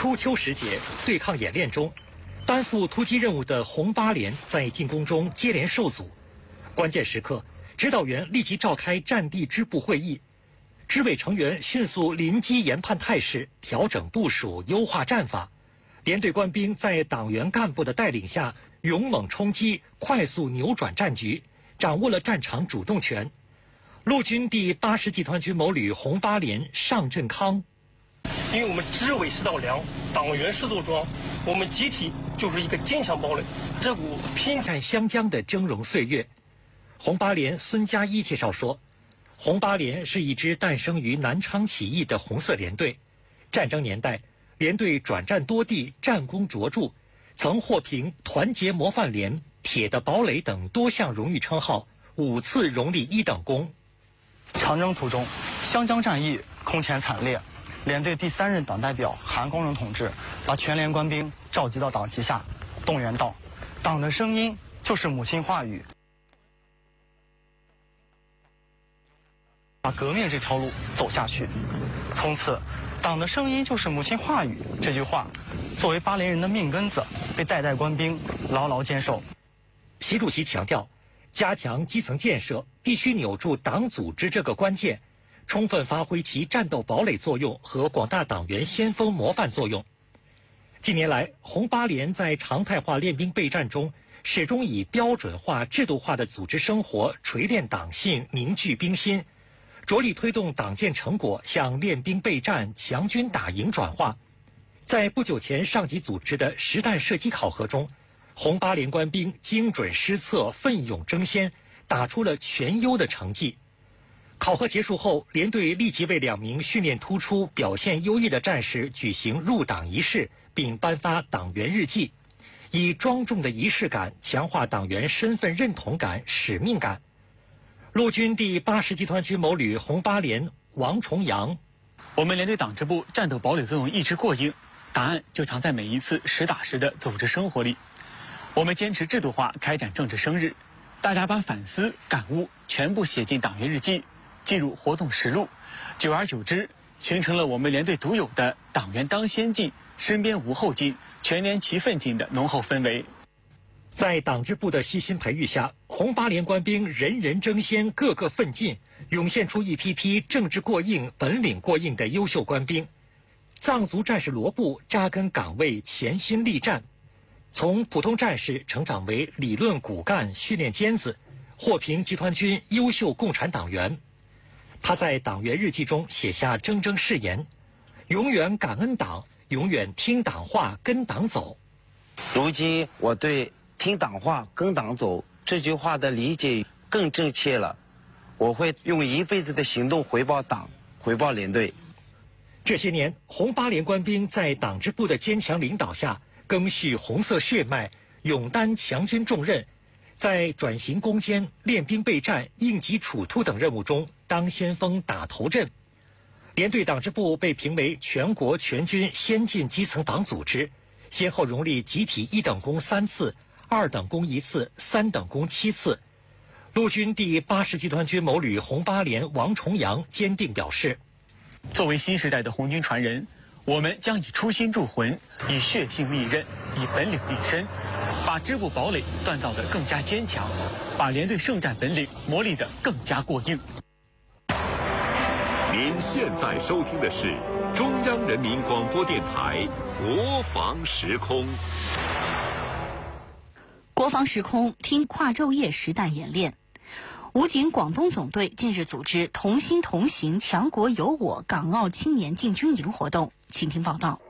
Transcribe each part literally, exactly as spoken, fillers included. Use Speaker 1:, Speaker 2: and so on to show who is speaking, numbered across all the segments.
Speaker 1: 初秋时节，对抗演练中，担负突击任务的红八连在进攻中接连受阻。关键时刻，指导员立即召开战地支部会议，支委成员迅速临机研判态势，调整部署，优化战法。连队官兵在党员干部的带领下，勇猛冲击，快速扭转战局，掌握了战场主动权。陆军第八十集团军某旅红八连上镇康。
Speaker 2: 因为我们支委是道梁，党员是座庄，我们集体就是一个坚强堡垒。这股拼
Speaker 1: 战湘江的峥嵘岁月，红八连孙家一介绍说，红八连是一支诞生于南昌起义的红色连队。战争年代，连队转战多地，战功卓著，曾获评团结模范连、铁的堡垒等多项荣誉称号，五次荣立一等功。
Speaker 3: 长征途中，湘江战役空前惨烈。连队第三任党代表韩光荣同志把全连官兵召集到党旗下，动员道：“党的声音就是母亲话语，把革命这条路走下去。”从此，“党的声音就是母亲话语”这句话，作为八连人的命根子，被代代官兵牢牢坚守。
Speaker 1: 习主席强调，加强基层建设必须扭住党组织这个关键，充分发挥其战斗堡垒作用和广大党员先锋模范作用。近年来，红八连在常态化练兵备战中，始终以标准化、制度化的组织生活锤炼党性、凝聚兵心，着力推动党建成果向练兵备战、强军打赢转化。在不久前上级组织的实弹射击考核中，红八连官兵精准施策、奋勇争先，打出了全优的成绩。考核结束后，连队立即为两名训练突出、表现优异的战士举行入党仪式，并颁发党员日记，以庄重的仪式感强化党员身份认同感、使命感。陆军第八十集团军某旅红八连王重阳：
Speaker 4: 我们连队党支部战斗堡垒作用一直过硬，答案就藏在每一次实打实的组织生活里。我们坚持制度化开展政治生日，大家把反思感悟全部写进党员日记，记入活动实录，久而久之，形成了我们连队独有的党员当先进、身边无后进、全连齐奋进的浓厚氛围。
Speaker 1: 在党支部的悉心培育下，红八连官兵人人争先，个个奋进，涌现出一批批政治过硬、本领过硬的优秀官兵。藏族战士罗布扎根岗位，潜心力战，从普通战士成长为理论骨干、训练尖子，获评集团军优秀共产党员。他在党员日记中写下铮铮誓言：永远感恩党，永远听党话，跟党走。
Speaker 5: 如今我对听党话跟党走这句话的理解更正确了，我会用一辈子的行动回报党，回报连队。
Speaker 1: 这些年，红八连官兵在党支部的坚强领导下，赓续红色血脉，勇担强军重任，在转型攻坚、练兵备战、应急处突等任务中当先锋、打头阵。连队党支部被评为全国全军先进基层党组织，先后荣立集体一等功三次、二等功一次、三等功七次。陆军第八十集团军某旅红八连王重阳坚定表示：
Speaker 4: 作为新时代的红军传人，我们将以初心铸魂，以血性立刃，以本领立身，把支部堡垒锻造得更加坚强，把连队胜战本领磨砺得更加过硬。
Speaker 6: 您现在收听的是中央人民广播电台国防时空。
Speaker 7: 国防时空，听跨昼夜实弹演练。武警广东总队近日组织同心同行强国有我港澳青年进军营活动，请听报道。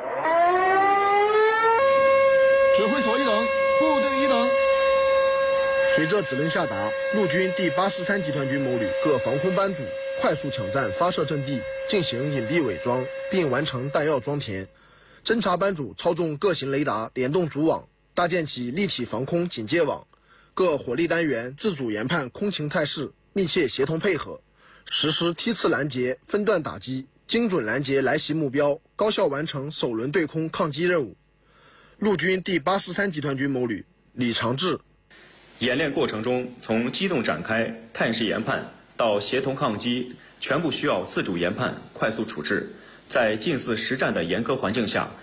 Speaker 8: 指挥所一等，部队一等。
Speaker 9: 随着指令下达，陆军第八十三集团军某旅各防空班组快速抢占发射阵地，进行隐蔽伪装，并完成弹药装填。侦察班组操纵各型雷达联动组网，搭建起立体防空警戒网。各火力单元自主研判空情态势，密切协同配合，实施梯次拦截、分段打击，精准拦截来袭目标，高效完成首轮对空抗击任务。陆军第八十三集团军某旅李长志：
Speaker 10: 演练过程中，从机动展开、探视研判到协同抗击，全部需要自主研判、快速处置。在近似实战的严苛环境下，